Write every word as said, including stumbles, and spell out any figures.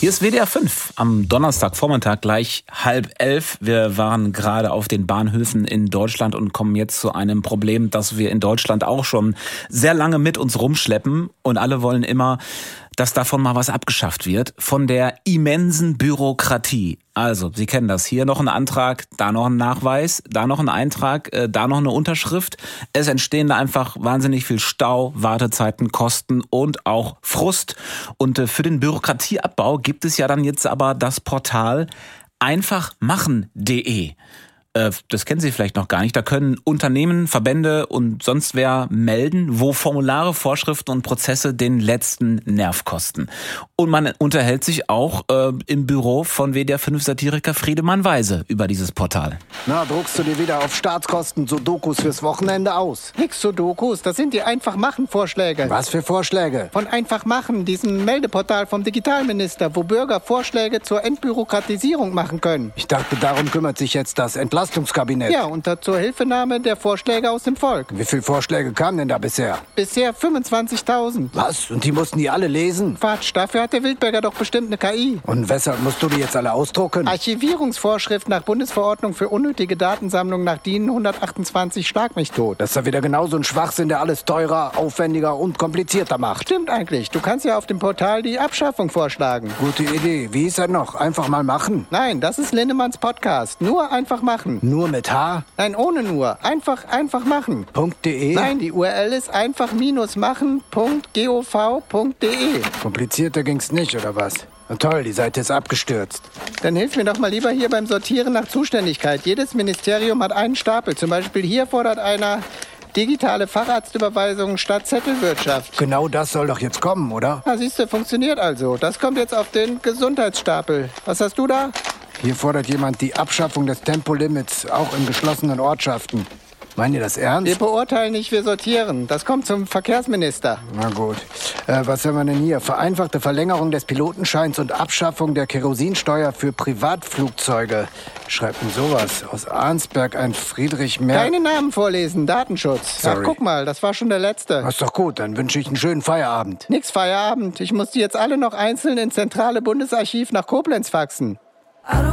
Hier ist W D R fünf am Donnerstagvormittag, gleich halb elf. Wir waren gerade auf den Bahnhöfen in Deutschland und kommen jetzt zu einem Problem, das wir in Deutschland auch schon sehr lange mit uns rumschleppen. Und alle wollen immer, dass davon mal was abgeschafft wird. Von der immensen Bürokratie. Also, Sie kennen das. Hier noch ein Antrag, da noch ein Nachweis, da noch ein Eintrag, äh, da noch eine Unterschrift. Es entstehen da einfach wahnsinnig viel Stau, Wartezeiten, Kosten und auch Frust. Und äh, für den Bürokratieabbau gibt es ja dann jetzt aber das Portal einfach machen punkt de. Das kennen Sie vielleicht noch gar nicht. Da können Unternehmen, Verbände und sonst wer melden, wo Formulare, Vorschriften und Prozesse den letzten Nerv kosten. Und man unterhält sich auch äh, im Büro von W D R fünf Satiriker Friedemann Weise über dieses Portal. Na, druckst du dir wieder auf Staatskosten Sudokus fürs Wochenende aus? Nix Sudokus, das sind die Einfach-Machen-Vorschläge. Was für Vorschläge? Von Einfach-Machen, diesem Meldeportal vom Digitalminister, wo Bürger Vorschläge zur Entbürokratisierung machen können. Ich dachte, darum kümmert sich jetzt das Entlastungskabinett. Ja, und zur Hilfenahme der Vorschläge aus dem Volk. Wie viele Vorschläge kamen denn da bisher? Bisher fünfundzwanzigtausend. Was? Und die mussten die alle lesen? Quatsch, dafür hat der Wildberger doch bestimmt eine K I. Und weshalb musst du die jetzt alle ausdrucken? Archivierungsvorschrift nach Bundesverordnung für unnötige Datensammlung nach D I N hundertachtundzwanzig Schlag mich tot. Das ist ja wieder genauso ein Schwachsinn, der alles teurer, aufwendiger und komplizierter macht. Stimmt eigentlich. Du kannst ja auf dem Portal die Abschaffung vorschlagen. Gute Idee. Wie ist er noch? Einfach mal machen? Nein, das ist Lindemanns Podcast. Nur einfach machen. Nur mit H? Nein, ohne nur. Einfach, einfach machen. .de? Nein, die U R L ist einfach-machen punkt gov punkt de. Komplizierter ging's nicht, oder was? Na toll, die Seite ist abgestürzt. Dann hilf mir doch mal lieber hier beim Sortieren nach Zuständigkeit. Jedes Ministerium hat einen Stapel. Zum Beispiel hier fordert einer digitale Facharztüberweisung statt Zettelwirtschaft. Genau das soll doch jetzt kommen, oder? Na siehst du, funktioniert also. Das kommt jetzt auf den Gesundheitsstapel. Was hast du da? Hier fordert jemand die Abschaffung des Tempolimits, auch in geschlossenen Ortschaften. Meint ihr das ernst? Wir beurteilen nicht, wir sortieren. Das kommt zum Verkehrsminister. Na gut. Äh, was haben wir denn hier? Vereinfachte Verlängerung des Pilotenscheins und Abschaffung der Kerosinsteuer für Privatflugzeuge. Schreibt denn sowas? Aus Arnsberg ein Friedrich Merz. Keine Namen vorlesen, Datenschutz. Sorry. Ach, guck mal, das war schon der letzte. Das ist doch gut, dann wünsche ich einen schönen Feierabend. Nix Feierabend. Ich muss die jetzt alle noch einzeln ins zentrale Bundesarchiv nach Koblenz faxen.